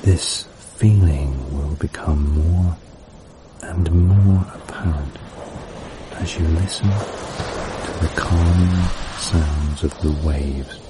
This feeling will become more and more apparent as you listen to the calming sounds of the waves